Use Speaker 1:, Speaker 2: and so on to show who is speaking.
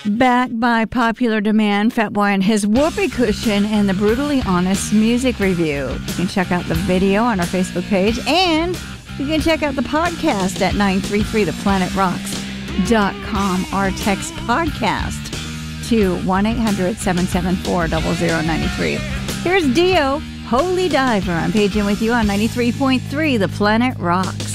Speaker 1: Back by popular demand, Fat Boy and his whoopee cushion and the Brutally Honest music review. You can check out the video on our Facebook page, and you can check out the podcast at 933theplanetrocks.com or text podcast to 1-800-774-0093. Here's Dio, Holy Diver. I'm Paige in with you on 93.3 The Planet Rocks.